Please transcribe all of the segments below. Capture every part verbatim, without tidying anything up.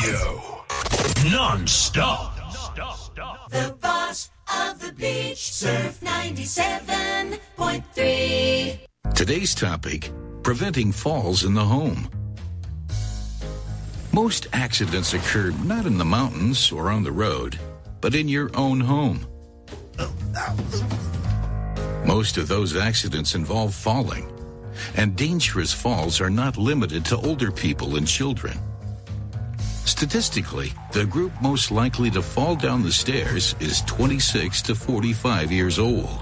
radio. Non-stop. The boss of the beach, Surf ninety-seven point three. Today's topic, preventing falls in the home. Most accidents occur not in the mountains or on the road, but in your own home. Most of those accidents involve falling, and dangerous falls are not limited to older people and children. Statistically, the group most likely to fall down the stairs is twenty-six to forty-five years old.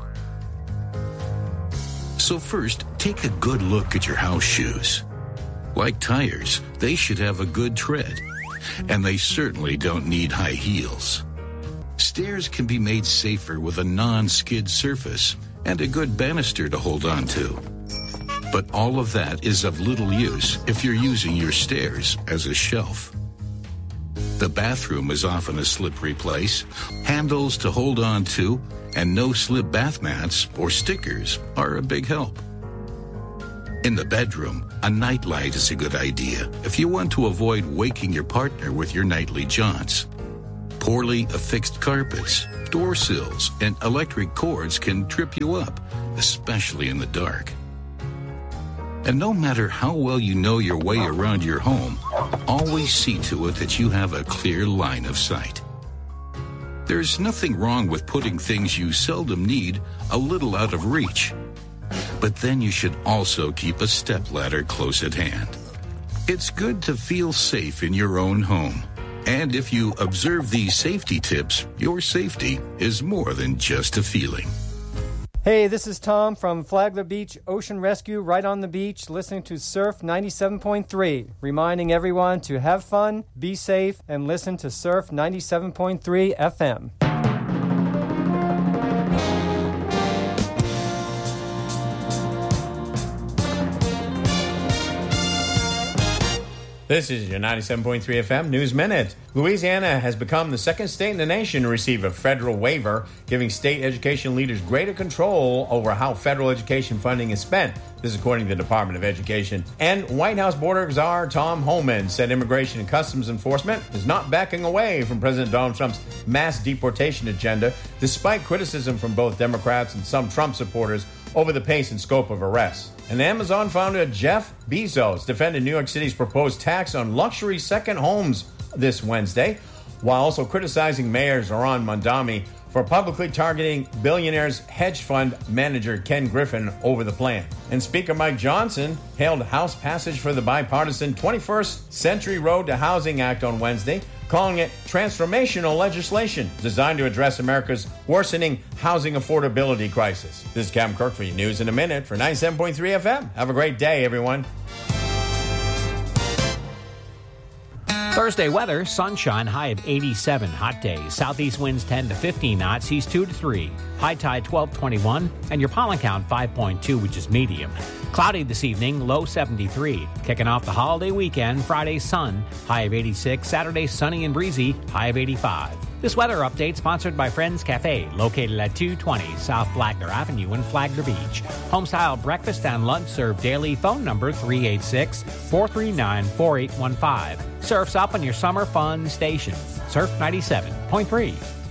So first, take a good look at your house shoes. Like tires, they should have a good tread, and they certainly don't need high heels. Stairs can be made safer with a non-skid surface and a good banister to hold on to. But all of that is of little use if you're using your stairs as a shelf. The bathroom is often a slippery place. Handles to hold on to and no-slip bath mats or stickers are a big help. In the bedroom, a nightlight is a good idea if you want to avoid waking your partner with your nightly jaunts. Poorly affixed carpets, door sills, and electric cords can trip you up, especially in the dark. And no matter how well you know your way around your home, always see to it that you have a clear line of sight. There's nothing wrong with putting things you seldom need a little out of reach. But then you should also keep a stepladder close at hand. It's good to feel safe in your own home. And if you observe these safety tips, your safety is more than just a feeling. Hey, this is Tom from Flagler Beach Ocean Rescue, right on the beach, listening to Surf ninety-seven point three, reminding everyone to have fun, be safe, and listen to Surf ninety-seven point three F M. This is your ninety-seven point three F M News Minute. Louisiana has become the second state in the nation to receive a federal waiver, giving state education leaders greater control over how federal education funding is spent. This is according to the Department of Education. And White House Border Czar Tom Homan said Immigration and Customs Enforcement is not backing away from President Donald Trump's mass deportation agenda, despite criticism from both Democrats and some Trump supporters over the pace and scope of arrests. And Amazon founder Jeff Bezos defended New York City's proposed tax on luxury second homes this Wednesday, while also criticizing Mayor Zohran Mamdani for publicly targeting billionaire's hedge fund manager Ken Griffin over the plan. And Speaker Mike Johnson hailed House passage for the bipartisan twenty-first Century Road to Housing Act on Wednesday, calling it transformational legislation designed to address America's worsening housing affordability crisis. This is Cam Kirk for your news in a minute for ninety-seven point three F M. Have a great day, everyone. Thursday weather, sunshine, high of eighty-seven, hot days. Southeast winds ten to fifteen knots, seas two to three. High tide twelve twenty-one, and your pollen count five point two, which is medium. Cloudy this evening, low seventy-three. Kicking off the holiday weekend, Friday sun, high of eighty-six. Saturday sunny and breezy, high of eighty-five. This weather update sponsored by Friends Cafe, located at two twenty South Flagler Avenue in Flagler Beach. Homestyle breakfast and lunch served daily. Phone number three eight six, four three nine, four eight one five. Surf's up on your summer fun station. Surf ninety-seven point three.